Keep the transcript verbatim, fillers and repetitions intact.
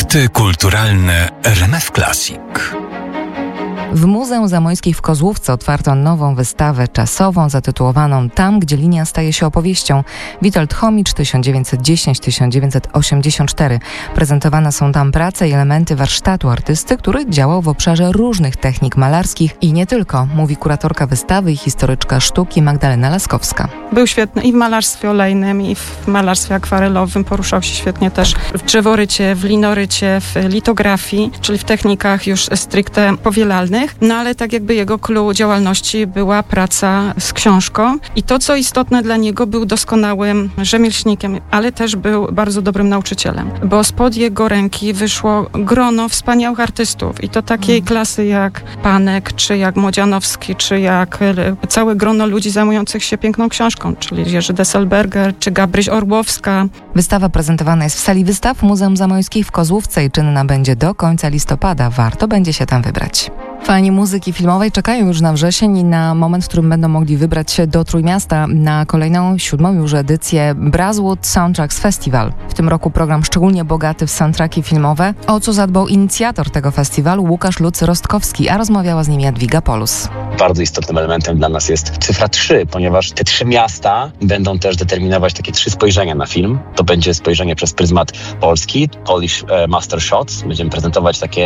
Fakty kulturalne R M F Classic. W Muzeum Zamojskich w Kozłówce otwarto nową wystawę czasową zatytułowaną Tam, gdzie linia staje się opowieścią. Witold Chomicz tysiąc dziewięćset dziesięć do tysiąc dziewięćset osiemdziesiąt cztery. Prezentowane są tam prace i elementy warsztatu artysty, który działał w obszarze różnych technik malarskich i nie tylko, mówi kuratorka wystawy i historyczka sztuki Magdalena Laskowska. Był świetny i w malarstwie olejnym, i w malarstwie akwarelowym. Poruszał się świetnie też w drzeworycie, w linorycie, w litografii, czyli w technikach już stricte powielalnych. No ale tak jakby jego clou działalności była praca z książką i to, co istotne dla niego, był doskonałym rzemieślnikiem, ale też był bardzo dobrym nauczycielem, bo spod jego ręki wyszło grono wspaniałych artystów i to takiej klasy jak Panek, czy jak Młodzianowski, czy jak całe grono ludzi zajmujących się piękną książką, czyli Jerzy Desselberger, czy Gabryś Orłowska. Wystawa prezentowana jest w sali wystaw Muzeum Zamojskich w Kozłówce i czynna będzie do końca listopada. Warto będzie się tam wybrać. Fani muzyki filmowej czekają już na wrzesień i na moment, w którym będą mogli wybrać się do Trójmiasta na kolejną, siódmą już edycję Brazzwood Soundtracks Festival. W tym roku program szczególnie bogaty w soundtracki filmowe, o co zadbał inicjator tego festiwalu Łukasz Lutz-Rostkowski, a rozmawiała z nim Jadwiga Polus. Bardzo istotnym elementem dla nas jest cyfra trzy, ponieważ te trzy miasta będą też determinować takie trzy spojrzenia na film. To będzie spojrzenie przez pryzmat polski, Polish Master Shots. Będziemy prezentować takie